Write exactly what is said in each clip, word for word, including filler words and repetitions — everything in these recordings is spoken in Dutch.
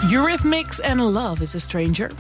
Eurythmics and Love is a Stranger.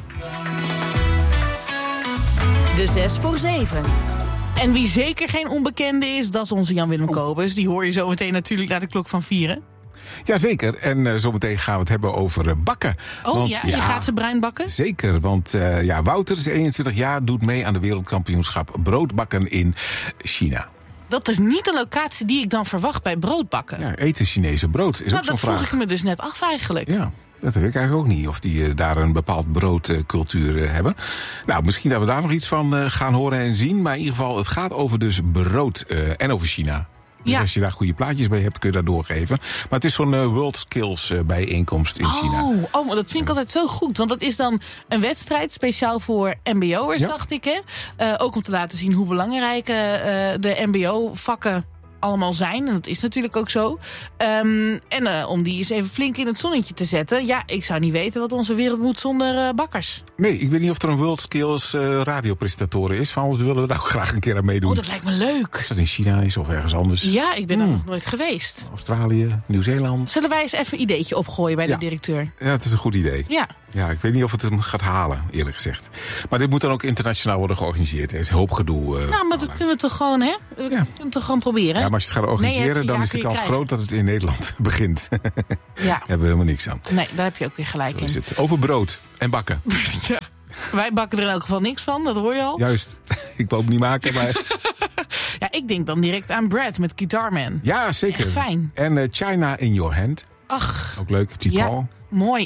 De zes voor zeven. En wie zeker geen onbekende is, dat is onze Jan-Willem oh. Kobus. Die hoor je zo meteen natuurlijk naar de klok van vieren. Jazeker, en uh, zometeen gaan we het hebben over uh, bakken. Oh want, ja, je ja, gaat ze bruin bakken? Zeker, want uh, ja, Wouter is eenentwintig jaar, doet mee aan de wereldkampioenschap broodbakken in China. Dat is niet een locatie die ik dan verwacht bij broodbakken. Ja, eten Chinese brood is nou, ook zo'n vraag. Dat vroeg ik me dus net af eigenlijk. Ja. Dat weet ik eigenlijk ook niet, of die uh, daar een bepaald broodcultuur uh, hebben. Nou, misschien dat we daar nog iets van uh, gaan horen en zien. Maar in ieder geval, het gaat over dus brood uh, en over China. Dus ja. Als je daar goede plaatjes bij hebt, kun je dat doorgeven. Maar het is zo'n uh, World Skills uh, bijeenkomst in oh, China. Oh, maar dat vind ik altijd zo goed. Want dat is dan een wedstrijd speciaal voor mbo'ers, ja. dacht ik. Hè? Uh, ook om te laten zien hoe belangrijk uh, de mbo-vakken allemaal zijn. En dat is natuurlijk ook zo. Um, en uh, om die eens even flink in het zonnetje te zetten. Ja, ik zou niet weten wat onze wereld moet zonder uh, bakkers. Nee, ik weet niet of er een World Skills uh, radiopresentatoren is. Van anders willen we daar ook graag een keer aan meedoen. Oh, dat lijkt me leuk. Als dat in China is of ergens anders. Ja, ik ben hmm. er nog nooit geweest. Australië, Nieuw-Zeeland. Zullen wij eens even een ideetje opgooien bij ja. de directeur? Ja, het is een goed idee. Ja. Ja, ik weet niet of het hem gaat halen, eerlijk gezegd. Maar dit moet dan ook internationaal worden georganiseerd. Er is een hoop gedoe. Uh, nou, maar dat kunnen we toch gewoon, hè? We ja. kunnen het toch gewoon proberen? Ja, maar als je het gaat organiseren, nee, dan ja, is de kans krijgen. groot dat het in Nederland begint. Ja. Daar hebben we helemaal niks aan. Nee, daar heb je ook weer gelijk Zo is in. Het. Over brood en bakken. Ja. Wij bakken er in elk geval niks van, dat hoor je al. Juist. Ik wou het niet maken, maar... Ja, ik denk dan direct aan Brad met Guitar Man. Ja, zeker. Echt fijn. En uh, China in Your Hand. Ach. Ook leuk, T. Ja, Paul. mooi.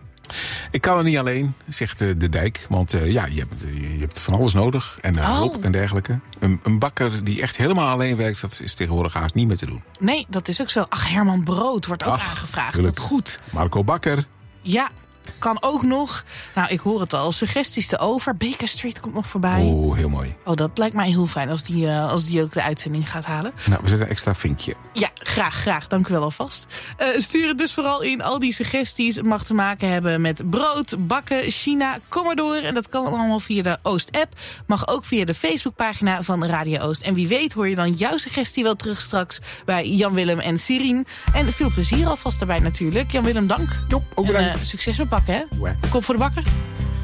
Ik kan er niet alleen, zegt uh, de dijk. Want uh, ja, je hebt, uh, je hebt van alles nodig. En uh, oh. hulp en dergelijke. Een, een bakker die echt helemaal alleen werkt, dat is tegenwoordig haast niet meer te doen. Nee, dat is ook zo. Ach, Herman Brood wordt ook Ach, aangevraagd. Tuurlijk. Dat goed. Marco Bakker. Ja, kan ook nog. Nou, ik hoor het al. Suggesties te over. Baker Street komt nog voorbij. Oh, heel mooi. Oh, dat lijkt mij heel fijn als die, uh, als die ook de uitzending gaat halen. Nou, we zetten een extra vinkje. Ja, graag, graag. Dank u wel alvast. Uh, stuur het dus vooral in. Al die suggesties. Het mag te maken hebben met brood, bakken, China, kom maar door. En dat kan allemaal via de Oost-app. Mag ook via de Facebookpagina van Radio Oost. En wie weet hoor je dan jouw suggestie wel terug straks bij Jan-Willem en Sirien. En veel plezier alvast daarbij natuurlijk. Jan-Willem, dank. Jo, ook bedankt. En uh, succes met bakken, hè? Ouais. Kop voor de bakker.